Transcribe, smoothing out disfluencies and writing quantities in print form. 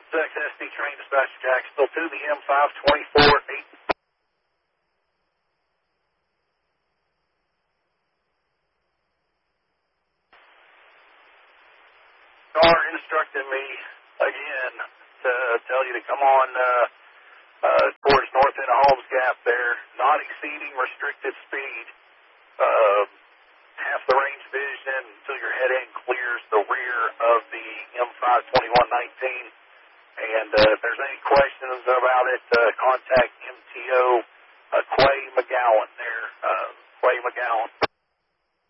SD train dispatcher Jacksonville to the M524 8. Car instructed me again to tell you to come on towards north end of Holmes Gap there, not exceeding restricted speed. Half the range vision until your head end clears the rear of the M52119. And if there's any questions about it, contact MTO Quay McGowan there. Quay McGowan.